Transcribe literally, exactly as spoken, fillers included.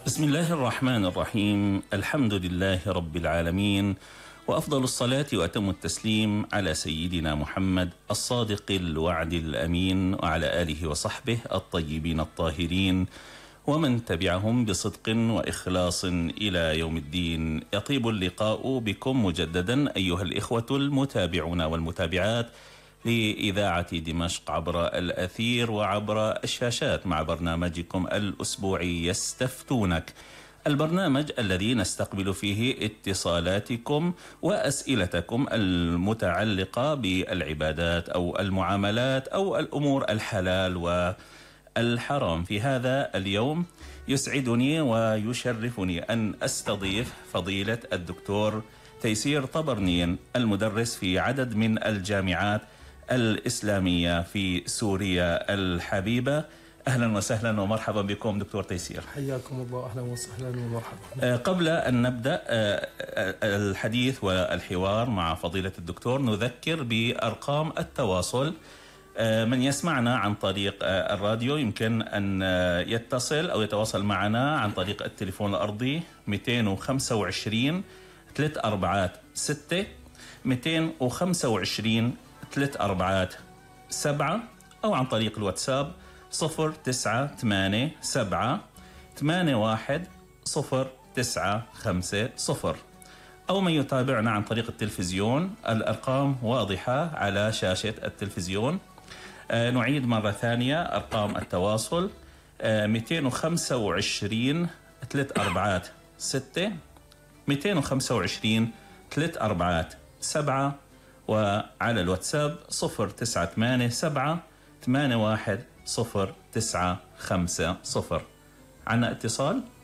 بسم الله الرحمن الرحيم. الحمد لله رب العالمين، وأفضل الصلاة وأتم التسليم على سيدنا محمد الصادق الوعد الأمين، وعلى آله وصحبه الطيبين الطاهرين، ومن تبعهم بصدق وإخلاص إلى يوم الدين. يطيب اللقاء بكم مجددا أيها الإخوة المتابعون والمتابعات لإذاعة دمشق عبر الأثير وعبر الشاشات مع برنامجكم الأسبوعي يستفتونك، البرنامج الذي نستقبل فيه اتصالاتكم وأسئلتكم المتعلقة بالعبادات أو المعاملات أو الأمور الحلال والحرام. في هذا اليوم يسعدني ويشرفني أن أستضيف فضيلة الدكتور تيسير طبرنين، المدرس في عدد من الجامعات الإسلامية في سوريا الحبيبة. أهلا وسهلا ومرحبا بكم دكتور تيسير. حياكم الله، أهلا وسهلا ومرحبا. قبل أن نبدأ الحديث والحوار مع فضيلة الدكتور نذكر بأرقام التواصل. من يسمعنا عن طريق الراديو يمكن أن يتصل أو يتواصل معنا عن طريق التليفون الأرضي مئتين وخمسة وعشرين ثلاث أربعات ستة، مئتين وخمسة وعشرين ثلاث أربعات سبعة، أو عن طريق الواتساب صفر تسعة ثمانية سبعة ثمانية واحد صفر تسعة خمسة صفر، أو من يتابعنا عن طريق التلفزيون. الأرقام واضحة على شاشة التلفزيون. آه نعيد مرة ثانية أرقام التواصل: آه مئتين وخمسة وعشرين ثلاث أربعات ستة، مئتين وخمسة وعشرين ثلاث أربعات سبعة، وعلى الواتساب صفر تسعة ثمانية سبعة ثمانية واحد صفر تسعة خمسة صفر. عنا اتصال؟